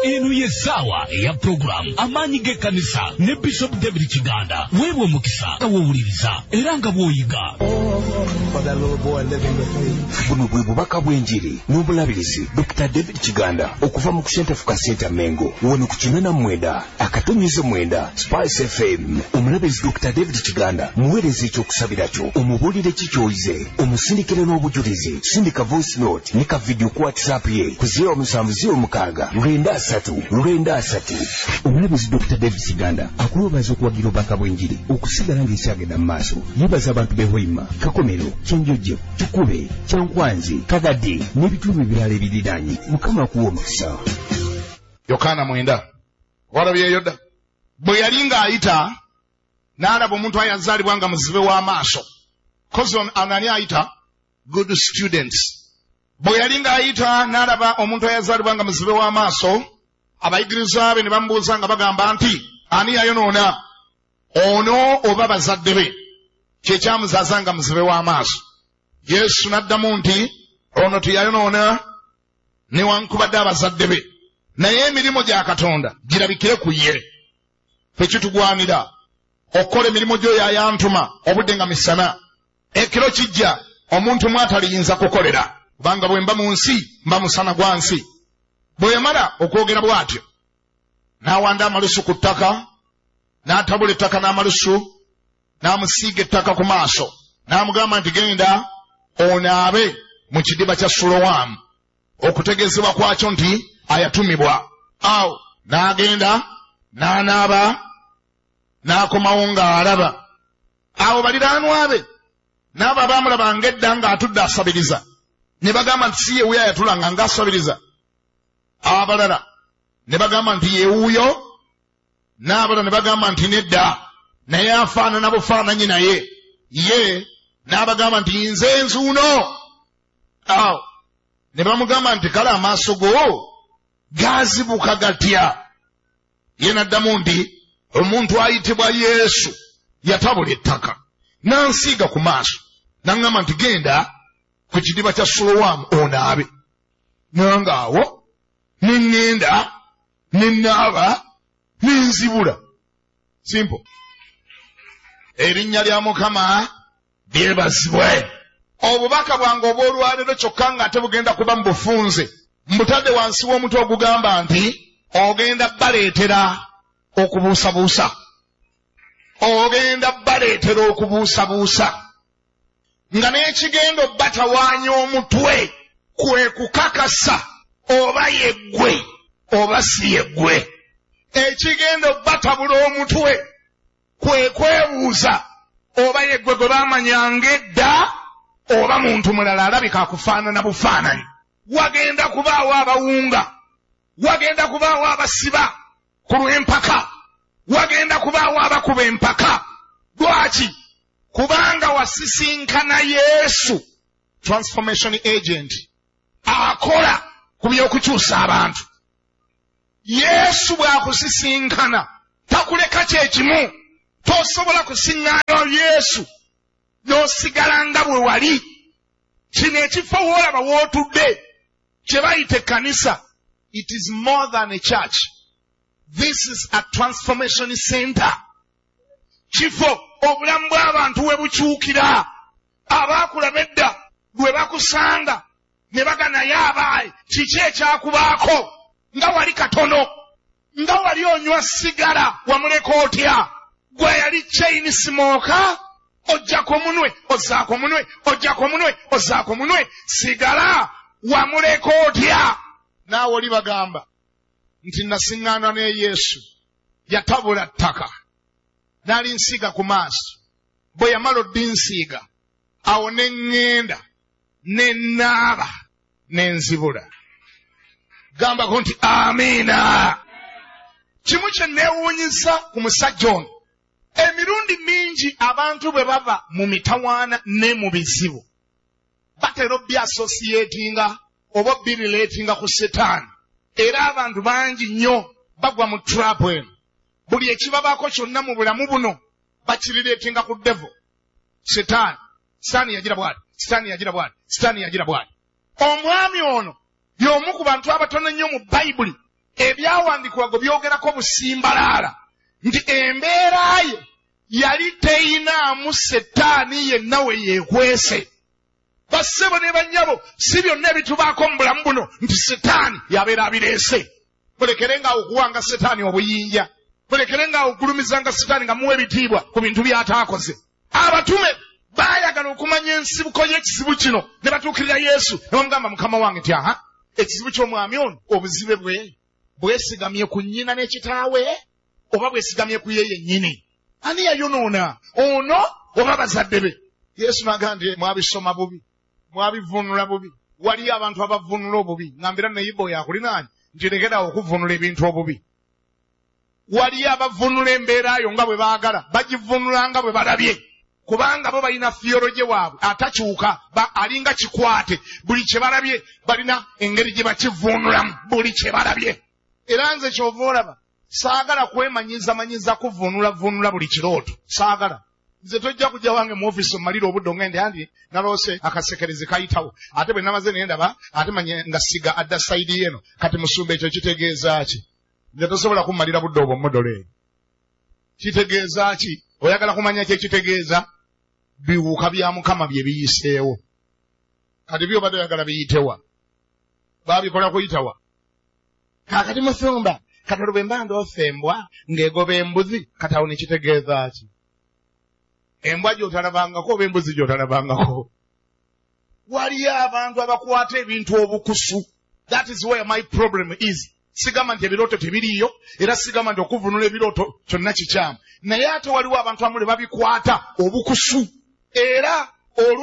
eno yesawa ya program amanyi g'ekkanisa ne Bishop David Kiganda weebwe mukisa awuliriza era nga bw'oyiga. Buno bwe bubaka bw'enjiri n'obulabirizi Dr. David Kiganda okuva mu Center for Kasenta Mengo wano ku 89 akatonyize 9 Spice FM. Omulabirizi Dr. David Kiganda muweereza ekyokusabira kyo omubuulire kikyoyize omusindikire n'obujulizi sindika voice note ne ka video ku WhatsApp ye ku 0706 Omulabirizi Dr. David Kiganda akuwebaza okuwagira obubaka bw'enjiri okusigala ng'ekyagenda mu maaso. Yebaza abantu b'Hoima, Kakomero, Kyenjojo, Kikube, Kyankwanzi, Kagadi n'ebitundu ebirala ebiriraanye. Mukama akuwa omukisa. Yokaana 9 walabye Yoda bwe yali ng'ayita n'alaba omuntu ayazaalibwa nga muzibe w'amaaso. Kozi anani ayita good students. Bwe yali ng'ayita n'alaba omuntu ayazaalibwa nga muzibe w'amaaso, abayigiriza be ne bamubuuza nga bagamba nti ani yayonoona ono oba bazadde be kyekyamuzaza nga muzibe w'amaaso? Yesu n'addamu nti ono teyayonoona newankubadde abazadde be, naye emirimu gya Katonda girabikire ku ye. Ffe kitugwanira okukola emirimu gy'oyo ayantuma obudde nga misana. Ekiro kijja omuntu mwataliyinza kukolera, kubanga bwe mba mu nsi mba musana gwa nsi. Bwe yamala okwogera bw'atyo n'awanda amalusu ku ttaka, n'atabula ettaka n'amalusu, n'amusiiga ettaka ku maaso, n'amugamba nti genda onaabe mu kidiba kya Silowamu, okutegeezebwa kwakyo nti ayatumibwa. Awo n'agenda n'anaaba n'akomawo ng'alaba. Awo baliraanwa be n'abo abaamulaba ng'edda ng'atudde asabiriza ne bagamba nti si yeewuyo ayatulanga ng'asabiriza. Abalala ne bagamba nti yeewuyo, n'abalala ne bagamba nti nedda, naye afaanana bufaananyi naye. Ye n'abagamba nti nze nzuuno. Awo ne bamugamba nti kale amaaso go gaazibuka gatya? Ye n'addamu nti omuntu ayitibwa Yesu yatabula ettaka n'ansiiga ku maaso n'aŋŋamba nti genda ku kidiba kya Silowamu onaabe. Nanga awo ne ŋŋenda ne naaba ne nzibula. Simple. Erinnya lya Mukama lyebazibwe. Obubaka bwange obw'olwaleero kyokka nga tebugenda kuba mu bufunze. Mbutadde wansi w'omutwe ogugamba nti ogenda baleetera okubuusabuusa. Ogenda baleetera okubuusabuusa. Nga n'ekigenda obbatawaanya omutwe kwe kukakasa oba yeggwe oba si yeggwe. Ekigenda obbatabula omutwe kwe kwebuuza oba yeggwe gwe baamanyanga edda oba muntu mulala alabika akufaanana bufaananyi. Wagenda kubaawo abawunga, wagenda kubaawo abasiba ku lw'empaka, wagenda kubaawo abakuba empaka. Lwaki? Kubanga wasisinkana Yesu, transformation agent, akola ku by'okukyusa abantu. Yesu bw'akusisinkana takuleka kyekimu. Tosobola kusiŋŋaana Yesu n'osigala nga bwe wali. Kino ekifo w'olaba w'otudde kye bayita ekkanisa, it is more than a church. This is a transformation center. Kifo obulamu bw'abantu we bukyukira. Abaakulaba edda lwe bakusanga ne baganaye abaayi kiki ekyakubaako? Nga wali katono, nga wali onywa sigala wamuleka otya? Gwe yali chain smoker, ojjako munwe ozzaako munwe, ojjako munwe ozzaako munwe, sigala wamuleka otya? Naawe oli bagamba nti nasiŋŋaana ne Yesu yatabula ttaka n'alinsiiga ku maaso. Bwe yamala oddinsiiga awo ne ŋŋenda ne naaba ne nzibula. Gambako nti amiina. Kimu kye neewuunyisa ku musajja ono, emirundi mingi abantu bwe bava mu mitawaana ne mu bizibu batera obyasosietinga oba birileetinga ku Setaani. Era abantu bangi nnyo bagwa mu trap eno. Buli ekibabaako kyonna mu bulamu buno bakirireetinga ku devil, Setaani. Sitaani yagira bw'ati, Sitaani yagira bw'ati, Sitaani yagira bw'ati. Omwami ono y'omu ku bantu abatono nnyo mu Bayibuli ebyawandiikibwa byogerako busimbalaala nti embeera ye yali teyinaamu Setaani yenna we yeekwese. Bassebo ne bannyabo, si byonna ebitubaako mu bulamu buno nti Setaani yabeera abireese. Mulekerengaawo okuwanga Setaani obuyinja, mulekerengaawo okugulumizanga Setaani nga muwa ebitiibwa ku bintu by'ataakoze. Abatume baayagala okumanya ensibuko y'ekizibu kino ne batuukirira Yesu ne bamugamba, Mukama wange nti ekizibu ky'omwami ono obuzibe bwe bwesigamye ku nnyina n'ekitaawe oba bwesigamye ku ye yennyini? Ani yayonoona, ono oba bazadde be? Yesu n'agamba nti mwabisoma bubi, mwabivunula bubi. Waliyo abantu abavunula obubi. Ngambira neyibo yakulinaani nti lekerawo okuvunula ebintu obubi. Waliyo abavunula embeera yo nga bwe baagala, bagivunula nga bwe balabye, kubanga bo balina theology waabwe atakyuka, alinga kikwate. Buli kye balabye balina engeri gye bakivunulamu, buli kye balabye. Era nze kyova olaba saagala kwemanyiza kuvunula buli kirooto. Saagala. Nze tojja kujja wange mu office omalira obudde ngende andi naloose akasekerezi kayitawo. Ate bwe namaze ne ndaba ate manye nga siga adda side yeno. Kati musumba ekyo kitegeeza ki? Nze tosobola kummalira budde obwo modole. Kitegeeza ki? Oyagala kumanya kye kitegeeza? Biwuka bya Mukama bye biyiseewo. Kati byo badde oyagala biyitewa. Babikola kuyitawa. Kakati musumba katono bwe mbanga ofembwa ng'egoba embuzi, katawo ne kitegeeza ki? Embwa gy'otalabangako oba embuzi gy'otalabangako. Waliyo abantu abakwata ebintu obukusu. That is where my problem is. Sigamba nti ebirooto tebiriiyo, era sigamba nti okuvunula ebirooto kyonna kikyamu. Naye ate waliwo abantu abamule babikwata obukusu. Era